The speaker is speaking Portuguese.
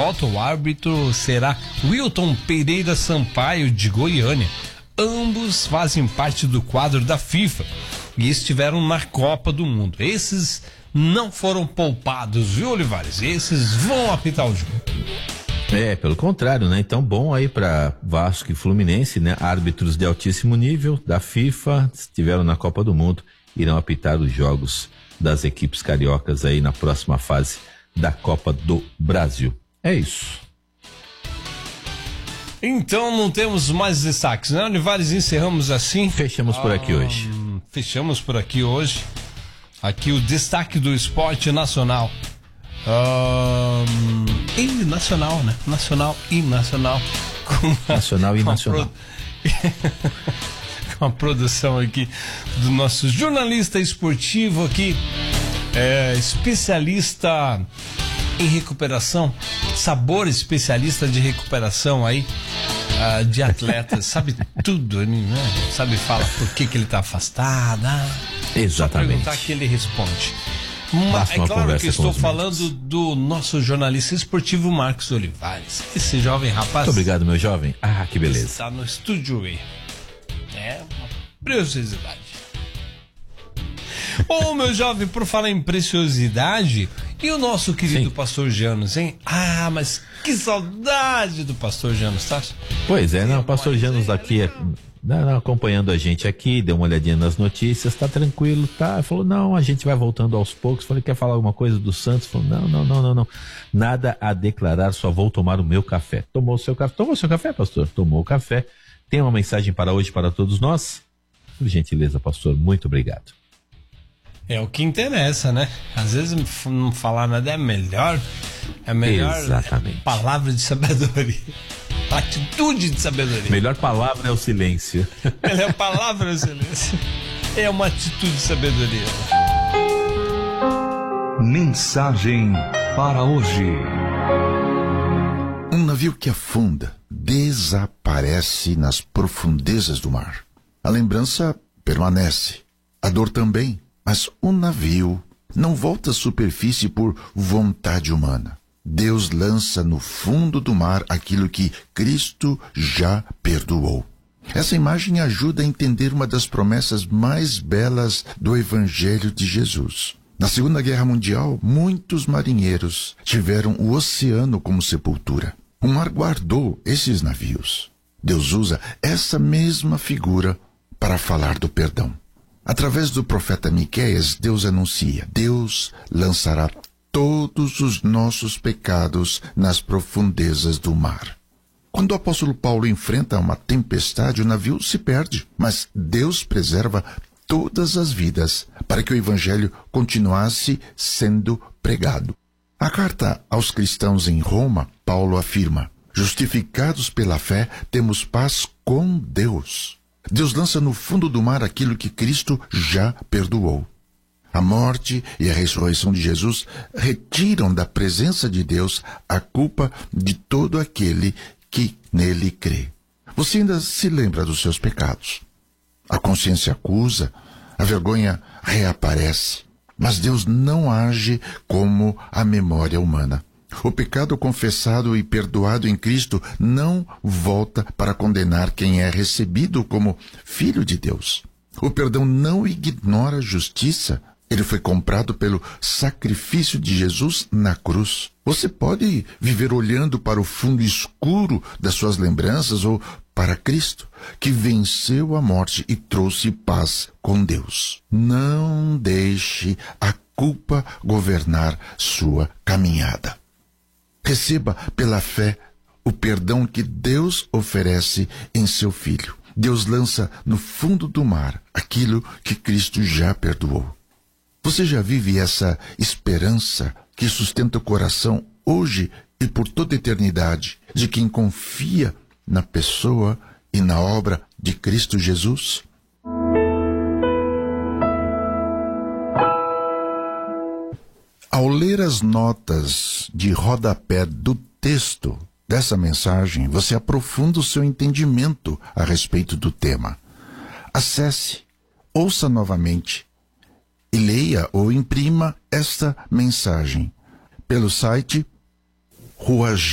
volta. O árbitro será Wilton Pereira Sampaio, de Goiânia. Ambos fazem parte do quadro da FIFA e estiveram na Copa do Mundo. Esses não foram poupados, viu, Olivares? Esses vão apitar o jogo. Pelo contrário, né? Então, bom aí para Vasco e Fluminense, né? Árbitros de altíssimo nível da FIFA estiveram na Copa do Mundo, irão apitar os jogos das equipes cariocas aí na próxima fase da Copa do Brasil. É isso. Então não temos mais destaques, né, Olivares? Encerramos assim. Fechamos por aqui hoje. Fechamos por aqui hoje. Aqui o destaque do esporte nacional. E nacional, né? Nacional e nacional. Nacional e nacional. Com a produção aqui do nosso jornalista esportivo aqui, especialista em recuperação, Sabor, especialista de recuperação aí, de atletas, sabe tudo, né? Sabe, fala por que ele tá afastado. Exatamente. Só perguntar que ele responde. É claro que estou falando do nosso jornalista esportivo Marcos Olivares. Esse jovem rapaz. Muito obrigado, meu jovem. Que beleza. Está no estúdio aí. É uma preciosidade. Meu jovem, por falar em preciosidade, e o nosso querido pastor Janos, hein? Mas que saudade do pastor Janos, tá? Pois é, o pastor Janos aqui acompanhando a gente aqui, deu uma olhadinha nas notícias, tá tranquilo, tá? Falou, não, a gente vai voltando aos poucos. Falei, quer falar alguma coisa do Santos? Falou, não. Nada a declarar, só vou tomar o meu café. Tomou seu café, pastor? Tomou o café. Tem uma mensagem para hoje para todos nós? Por gentileza, pastor, muito obrigado. É o que interessa, né? Às vezes não falar nada é melhor. É melhor. Exatamente. Palavra de sabedoria. Atitude de sabedoria. Melhor palavra é o silêncio. Melhor palavra é o silêncio. É uma atitude de sabedoria. Mensagem para hoje. Um navio que afunda desaparece nas profundezas do mar. A lembrança permanece, a dor também, mas o navio não volta à superfície por vontade humana. Deus lança no fundo do mar aquilo que Cristo já perdoou. Essa imagem ajuda a entender uma das promessas mais belas do Evangelho de Jesus. Na Segunda Guerra Mundial, muitos marinheiros tiveram o oceano como sepultura. O mar guardou esses navios. Deus usa essa mesma figura para falar do perdão. Através do profeta Miqueias, Deus anuncia: Deus lançará todos os nossos pecados nas profundezas do mar. Quando o apóstolo Paulo enfrenta uma tempestade, o navio se perde, mas Deus preserva todas as vidas para que o evangelho continuasse sendo pregado. A carta aos cristãos em Roma, Paulo afirma: justificados pela fé, temos paz com Deus. Deus lança no fundo do mar aquilo que Cristo já perdoou. A morte e a ressurreição de Jesus retiram da presença de Deus a culpa de todo aquele que nele crê. Você ainda se lembra dos seus pecados. A consciência acusa, a vergonha reaparece. Mas Deus não age como a memória humana. O pecado confessado e perdoado em Cristo não volta para condenar quem é recebido como filho de Deus. O perdão não ignora a justiça. Ele foi comprado pelo sacrifício de Jesus na cruz. Você pode viver olhando para o fundo escuro das suas lembranças ou para Cristo, que venceu a morte e trouxe paz com Deus. Não deixe a culpa governar sua caminhada. Receba pela fé o perdão que Deus oferece em seu Filho. Deus lança no fundo do mar aquilo que Cristo já perdoou. Você já vive essa esperança que sustenta o coração hoje e por toda a eternidade de quem confia na pessoa e na obra de Cristo Jesus? Ao ler as notas de rodapé do texto dessa mensagem, você aprofunda o seu entendimento a respeito do tema. Acesse, ouça novamente e leia ou imprima esta mensagem pelo site Rua